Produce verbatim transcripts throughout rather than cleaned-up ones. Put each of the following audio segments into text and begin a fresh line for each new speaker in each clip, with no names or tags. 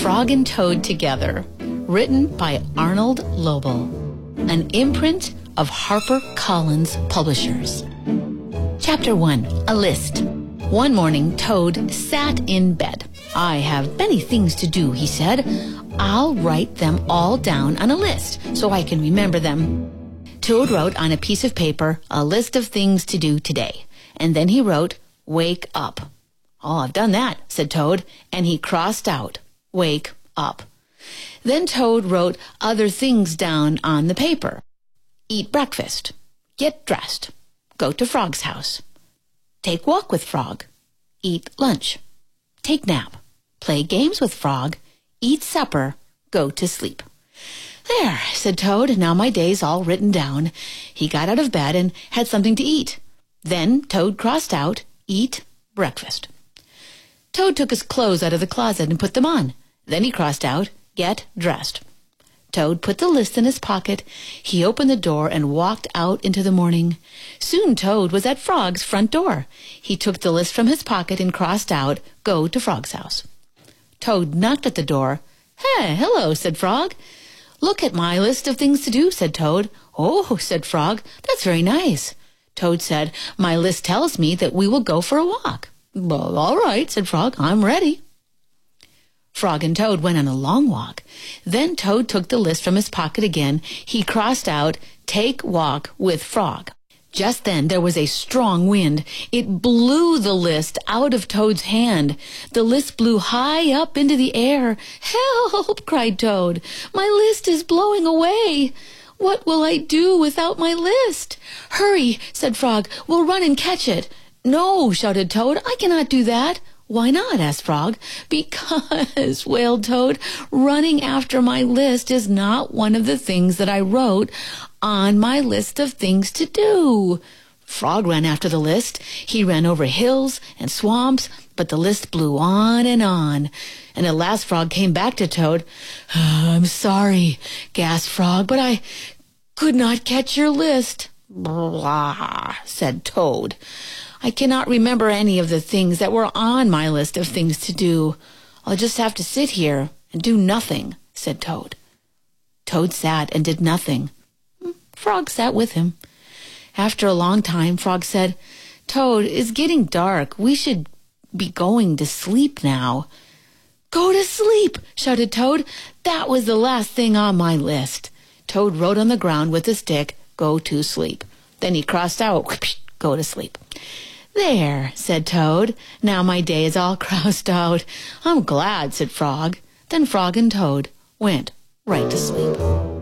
Frog and Toad Together, written by Arnold Lobel, an imprint of HarperCollins Publishers. Chapter one, A List. One morning, Toad sat in bed. "I have many things to do," he said. "I'll write them all down on a list so I can remember them." Toad wrote on a piece of paper a list of things to do today. And then he wrote, "Wake up." "Oh, I've done that," said Toad, and he crossed out, "Wake up." Then Toad wrote other things down on the paper. Eat breakfast. Get dressed. Go to Frog's house. Take walk with Frog. Eat lunch. Take nap. Play games with Frog. Eat supper. Go to sleep. "There," said Toad. "Now my day's all written down." He got out of bed and had something to eat. Then Toad crossed out, "Eat breakfast." Toad took his clothes out of the closet and put them on. Then he crossed out, "Get dressed." Toad put the list in his pocket. He opened the door and walked out into the morning. Soon Toad was at Frog's front door. He took the list from his pocket and crossed out, "Go to Frog's house." Toad knocked at the door. "Hey, hello," said Frog. "Look at my list of things to do," said Toad. "Oh," said Frog, "that's very nice." Toad said, "My list tells me that we will go for a walk." "Well, all right," said Frog, "I'm ready." Frog and Toad went on a long walk. Then Toad took the list from his pocket again. He crossed out, "Take walk with Frog." Just then there was a strong wind. It blew the list out of Toad's hand. The list blew high up into the air. "Help!" cried Toad. "My list is blowing away. What will I do without my list?" "Hurry," said Frog. "We'll run and catch it." "No," shouted Toad. "I cannot do that." "Why not?" asked Frog. "Because," wailed Toad, "running after my list is not one of the things that I wrote on my list of things to do." Frog ran after the list. He ran over hills and swamps, but the list blew on and on. And at last Frog came back to Toad. "Oh, I'm sorry," gasped Frog, "but I could not catch your list." "Blah," said Toad. "I cannot remember any of the things that were on my list of things to do. I'll just have to sit here and do nothing," said Toad. Toad sat and did nothing. Frog sat with him. After a long time, Frog said, "Toad, it's getting dark. We should be going to sleep now." "Go to sleep," shouted Toad. "That was the last thing on my list." Toad wrote on the ground with a stick, "Go to sleep." Then he crossed out, "Go to sleep." "There," said Toad. "Now my day is all crossed out." "I'm glad," said Frog. Then Frog and Toad went right to sleep.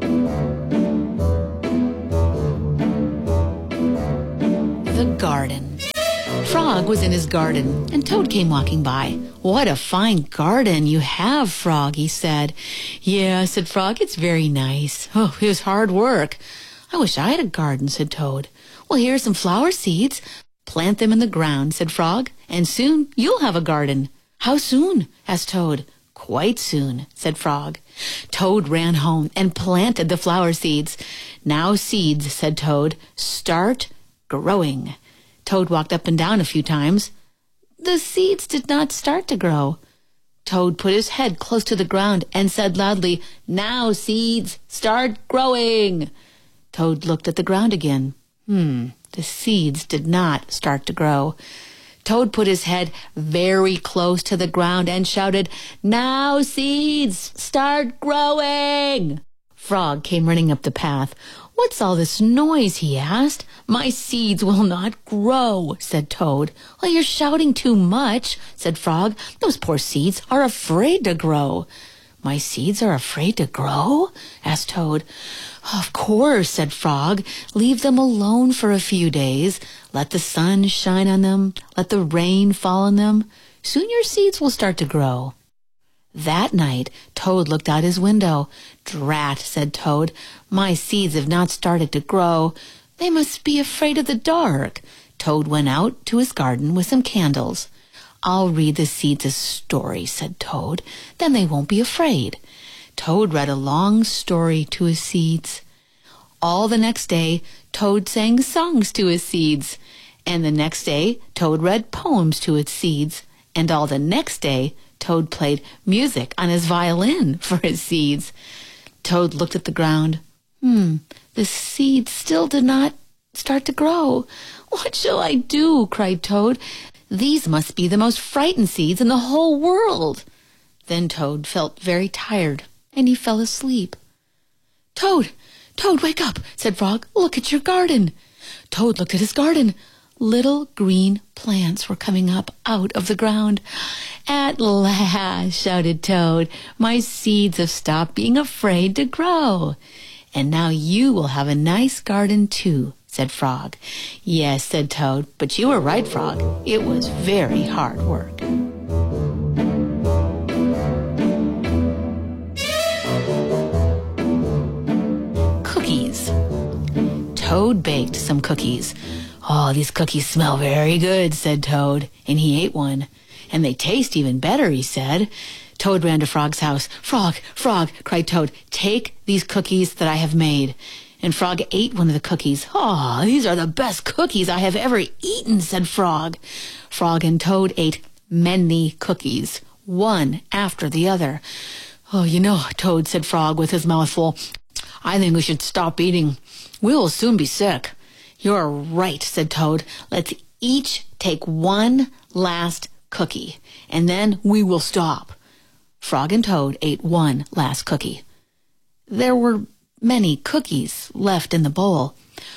The garden. Frog was in his garden, and Toad came walking by. "What a fine garden you have, Frog," he said. "Yeah," said Frog, "it's very nice. Oh, it was hard work." "I wish I had a garden," said Toad. "Well, here are some flower seeds. Plant them in the ground," said Frog, "and soon you'll have a garden." "How soon?" asked Toad. "Quite soon," said Frog. Toad ran home and planted the flower seeds. "Now seeds," said Toad, "start growing." Toad walked up and down a few times. The seeds did not start to grow. Toad put his head close to the ground and said loudly, "Now seeds, start growing." Toad looked at the ground again. Hmm, the seeds did not start to grow. Toad put his head very close to the ground and shouted, "Now seeds, start growing." Frog came running up the path. "What's all this noise?" he asked. "My seeds will not grow," said Toad. "Well, you're shouting too much," said Frog. "Those poor seeds are afraid to grow." "My seeds are afraid to grow?" asked Toad. "Of course," said Frog. "Leave them alone for a few days. Let the sun shine on them. Let the rain fall on them. Soon your seeds will start to grow." That night, Toad looked out his window. "Drat," said Toad. "My seeds have not started to grow. They must be afraid of the dark." Toad went out to his garden with some candles. "I'll read the seeds a story," said Toad. "Then they won't be afraid." Toad read a long story to his seeds. All the next day, Toad sang songs to his seeds. And the next day, Toad read poems to its seeds. And all the next day, Toad played music on his violin for his seeds. Toad looked at the ground. Hmm, the seeds still did not start to grow. What shall I do? Cried Toad. These must be the most frightened seeds in the whole world. Then Toad felt very tired, and he fell asleep. Toad, Toad, wake up, said Frog. Look at your garden. Toad looked at his garden. Little green plants were coming up out of the ground. At last, shouted Toad, my seeds have stopped being afraid to grow. And now you will have a nice garden too, said Frog. Yes, said Toad, but you were right, Frog. It was very hard work. Cookies. Toad baked some cookies. Oh, these cookies smell very good, said Toad, and he ate one. And they taste even better, he said. Toad ran to Frog's house. Frog, Frog, cried Toad, take these cookies that I have made. And Frog ate one of the cookies. Oh, these are the best cookies I have ever eaten, said Frog. Frog and Toad ate many cookies, one after the other. Oh, you know, Toad, said Frog with his mouth full, I think we should stop eating. We will soon be sick. You're right, said Toad. Let's each take one last cookie, and then we will stop. Frog and Toad ate one last cookie. There were many cookies left in the bowl.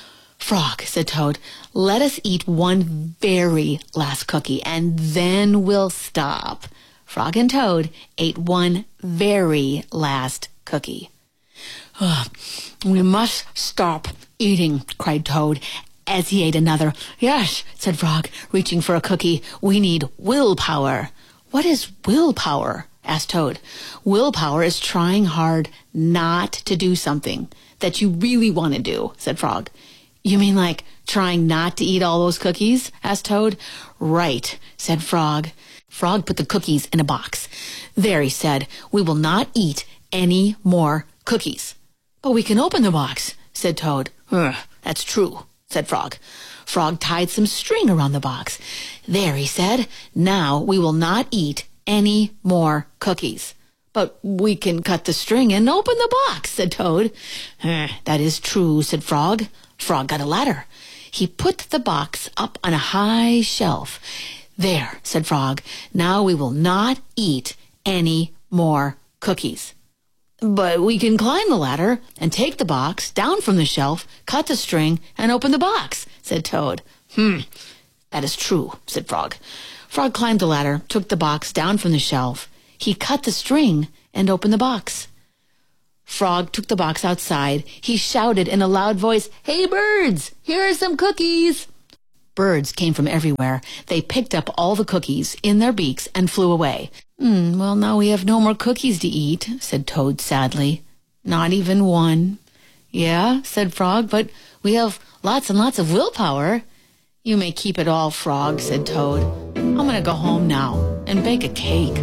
Frog, said Toad, let us eat one very last cookie, and then we'll stop. Frog and Toad ate one very last cookie. Oh, we must stop eating, cried Toad, as he ate another. Yes, said Frog, reaching for a cookie. We need willpower. What is willpower? Asked Toad. Willpower is trying hard not to do something that you really want to do, said Frog. You mean like trying not to eat all those cookies? Asked Toad. Right, said Frog. Frog put the cookies in a box. There, he said, we will not eat any more cookies. But we can open the box, said Toad. Ugh, that's true, said Frog. Frog tied some string around the box. There, he said, now we will not eat any more cookies. But we can cut the string and open the box, said Toad. That is true, said Frog. Frog got a ladder. He put the box up on a high shelf. There, said Frog, now we will not eat any more cookies. But we can climb the ladder and take the box down from the shelf, cut the string, and open the box, said Toad. Hmm, that is true, said Frog. Frog climbed the ladder, took the box down from the shelf. He cut the string and opened the box. Frog took the box outside. He shouted in a loud voice, Hey, birds, here are some cookies. Birds came from everywhere. They picked up all the cookies in their beaks and flew away. Mm, well, now we have no more cookies to eat, said Toad sadly. Not even one. Yeah, said Frog, but we have lots and lots of willpower. You may keep it all, Frog, said Toad. I'm going to go home now and bake a cake.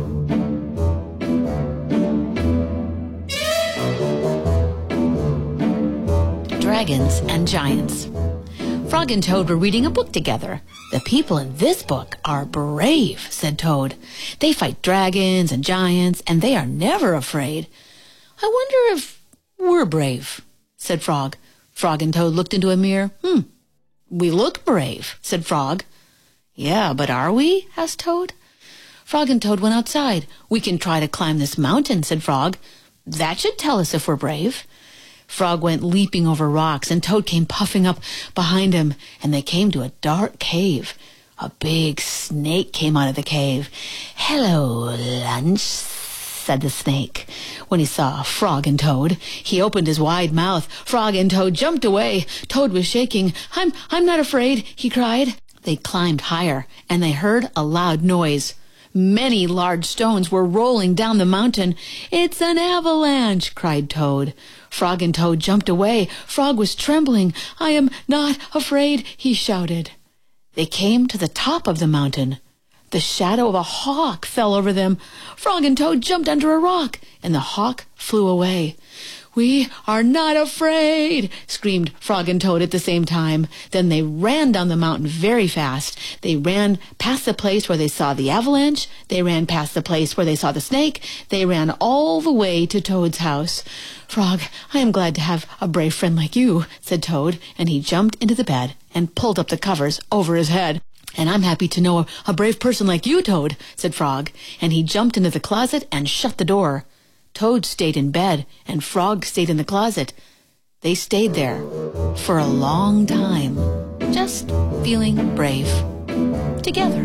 Dragons and Giants. Frog and Toad were reading a book together. The people in this book are brave, said Toad. They fight dragons and giants, and they are never afraid. I wonder if we're brave, said Frog. Frog and Toad looked into a mirror. Hmm, we look brave, said Frog. Yeah, but are we? Asked Toad. Frog and Toad went outside. We can try to climb this mountain, said Frog. That should tell us if we're brave. Frog went leaping over rocks, and Toad came puffing up behind him, and they came to a dark cave. A big snake came out of the cave. Hello, lunch, said the snake. When he saw Frog and Toad, he opened his wide mouth. Frog and Toad jumped away. Toad was shaking. I'm, I'm not afraid, he cried. They climbed higher, and they heard a loud noise. Many large stones were rolling down the mountain. It's an avalanche, cried Toad. Frog and Toad jumped away. Frog was trembling. I am not afraid, he shouted. They came to the top of the mountain. The shadow of a hawk fell over them. Frog and Toad jumped under a rock, and the hawk flew away. "We are not afraid," screamed Frog and Toad at the same time. Then they ran down the mountain very fast. They ran past the place where they saw the avalanche. They ran past the place where they saw the snake. They ran all the way to Toad's house. "Frog, I am glad to have a brave friend like you," said Toad, and he jumped into the bed and pulled up the covers over his head. "And I'm happy to know a brave person like you, Toad," said Frog, and he jumped into the closet and shut the door. Toad stayed in bed, and Frog stayed in the closet. They stayed there for a long time, just feeling brave together.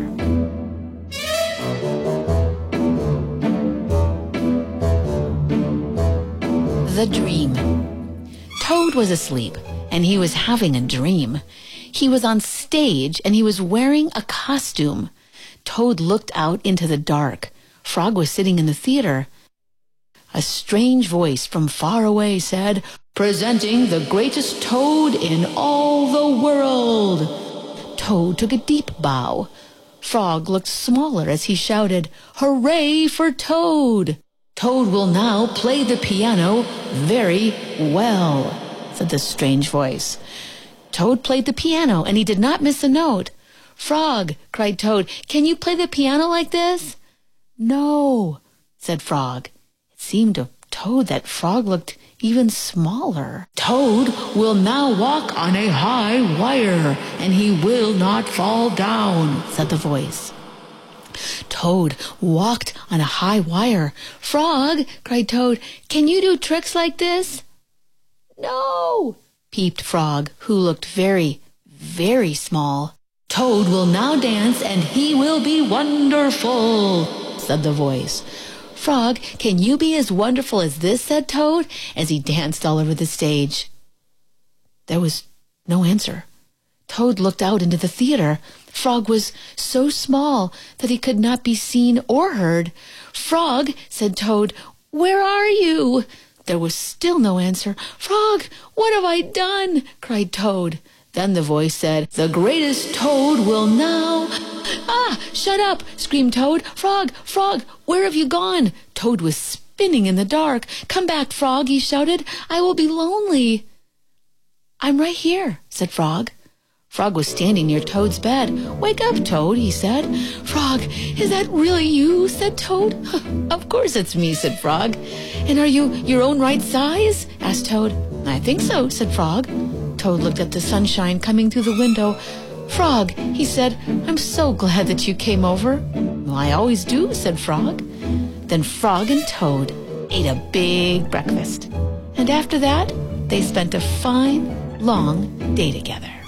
The Dream. Toad was asleep, and he was having a dream. He was on stage, and he was wearing a costume. Toad looked out into the dark. Frog was sitting in the theater. A strange voice from far away said, "Presenting the greatest Toad in all the world." Toad took a deep bow. Frog looked smaller as he shouted, "Hooray for Toad! Toad will now play the piano very well," said the strange voice. Toad played the piano, and he did not miss a note. "Frog," cried Toad, "can you play the piano like this?" "No," said Frog. It seemed to Toad that Frog looked even smaller. "Toad will now walk on a high wire, and he will not fall down," said the voice. Toad walked on a high wire. "Frog," cried Toad, "can you do tricks like this?" "No," peeped Frog, who looked very, very small. "Toad will now dance, and he will be wonderful," said the voice. "Frog, can you be as wonderful as this?" said Toad, as he danced all over the stage. There was no answer. Toad looked out into the theater. Frog was so small that he could not be seen or heard. "Frog," said Toad, "where are you?" There was still no answer. "Frog, what have I done?" cried Toad. Then the voice said, "The greatest Toad will now—" "Ah, shut up!" screamed Toad. "Frog, Frog, where have you gone?" Toad was spinning in the dark. "Come back, Frog," he shouted. "I will be lonely." "I'm right here," said Frog. Frog was standing near Toad's bed. "Wake up, Toad," he said. "Frog, is that really you?" said Toad. "Of course it's me," said Frog. "And are you your own right size?" asked Toad. "I think so," said Frog. Toad looked at the sunshine coming through the window. "Frog," he said, "I'm so glad that you came over." "Well, I always do," said Frog. Then Frog and Toad ate a big breakfast. And after that, they spent a fine, long day together.